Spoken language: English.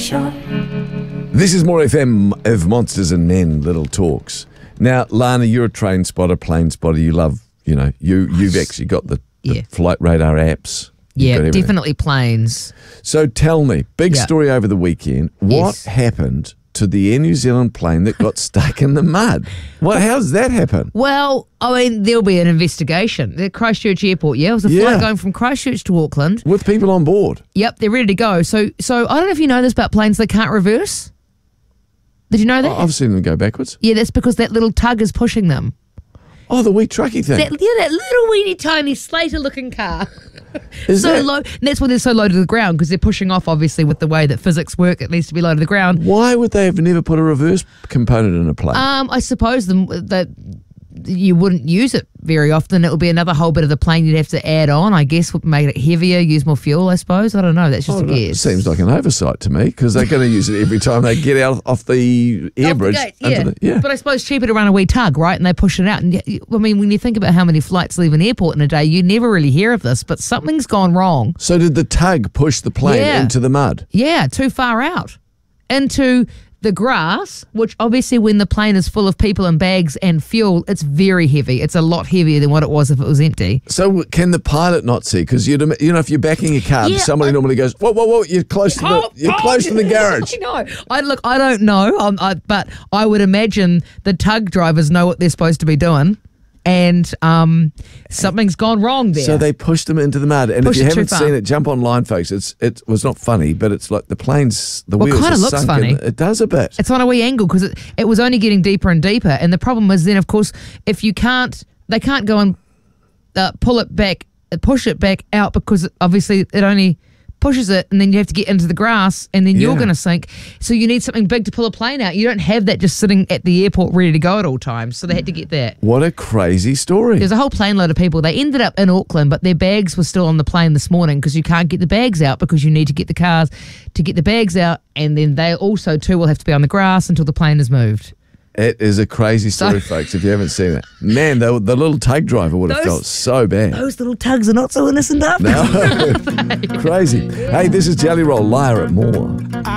Show. This is More FM of Monsters and Men, Little Talks. Now, Lana, you're a train spotter, plane spotter. You love, you've actually got the flight radar apps. You've got everything. Definitely planes. So tell me, big story over the weekend. What happened to the Air New Zealand plane that got stuck in the mud? How does that happen? Well, there'll be an investigation. The Christchurch Airport, it was a flight going from Christchurch to Auckland. With people on board? Yep, they're ready to go. So I don't know if you know this about planes that can't reverse. Did you know that? I've seen them go backwards. Yeah, that's because that little tug is pushing them. Oh, the wee trucky thing. That little weeny tiny Slater-looking car. Low, and that's why they're so low to the ground, because they're pushing off, obviously, with the way that physics work. It needs to be low to the ground. Why would they have never put a reverse component in a plane? I suppose that you wouldn't use it very often. It would be another whole bit of the plane you'd have to add on, I guess, would make it heavier, use more fuel, I suppose. I don't know. That's just a guess. Seems like an oversight to me, because they're going to use it every time they get out off the air bridge. But I suppose cheaper to run a wee tug, right? And they push it out. And when you think about how many flights leave an airport in a day, you never really hear of this, but something's gone wrong. So did the tug push the plane into the mud? Yeah, too far out. Into the grass, which obviously when the plane is full of people and bags and fuel, it's very heavy. It's a lot heavier than what it was if it was empty. So can the pilot not see? Because if you're backing a car, somebody normally goes, whoa, you're close to the garage. I know. I don't know, but I would imagine the tug drivers know what they're supposed to be doing. And something's gone wrong there. So they pushed them into the mud. And if you haven't seen it, jump online, folks. It was not funny, but it's like the wheels kind of looks sunk funny. It does a bit. It's on a wee angle because it was only getting deeper and deeper. And the problem is then, of course, if they can't go and push it back out, because obviously it only pushes it, and then you have to get into the grass, and then you're going to sink. So you need something big to pull a plane out. You don't have that just sitting at the airport ready to go at all times. So they had to get that. What a crazy story. There's a whole plane load of people. They ended up in Auckland, but their bags were still on the plane this morning, because you can't get the bags out, because you need to get the cars to get the bags out, and then they also too will have to be on the grass until the plane is moved. It is a crazy story, folks, if you haven't seen it. Man, the little tug driver would have felt so bad. Those little tugs are not so innocent after. No. Crazy. Hey, this is Jelly Roll, Liar at More.